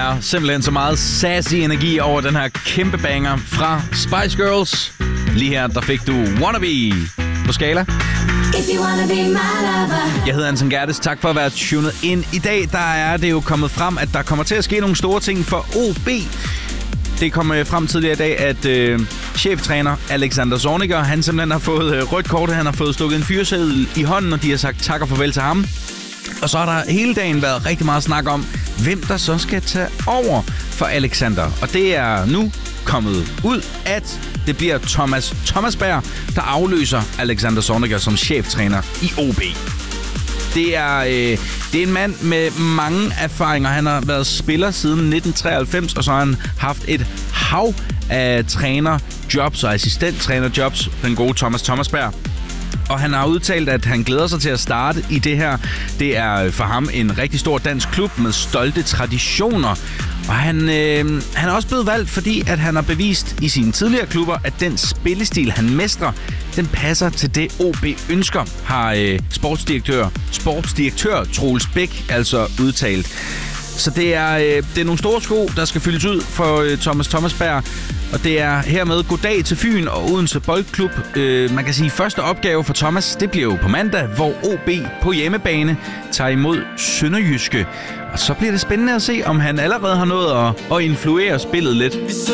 er simpelthen så meget sassy energi over den her kæmpe banger fra Spice Girls. Lige her, der fik du Wannabe på Skala. Jeg hedder Anton Gerdes. Tak for at være tunet ind. I dag der er det jo kommet frem, at der kommer til at ske nogle store ting for OB. Det kom frem tidligere i dag, at cheftræner Alexander Zorniger, han simpelthen har fået rødt kort. Han har fået stukket en fyreseddel i hånden, og de har sagt tak og farvel til ham. Og så har der hele dagen været rigtig meget snak om, hvem der så skal tage over for Alexander. Og det er nu kommet ud, at det bliver Thomas Thomasberg, der afløser Alexander Zorniger som cheftræner i OB. Det er en mand med mange erfaringer. Han har været spiller siden 1993, og så har han haft et hav af trænerjobs og assistenttrænerjobs, den gode Thomas Thomasberg. Og han har udtalt, at han glæder sig til at starte i det her. Det er for ham en rigtig stor dansk klub med stolte traditioner. Og han er også blevet valgt, fordi at han har bevist i sine tidligere klubber, at den spillestil, han mestrer, den passer til det OB ønsker, har sportsdirektør Troels Bæk altså udtalt. Så det er nogle store sko, der skal fyldes ud for Thomas Thomasberg. Og det er hermed goddag til Fyn og Odense Boldklub. Man kan sige, første opgave for Thomas, det bliver jo på mandag, hvor OB på hjemmebane tager imod Sønderjyske. Og så bliver det spændende at se, om han allerede har nået at influere spillet lidt.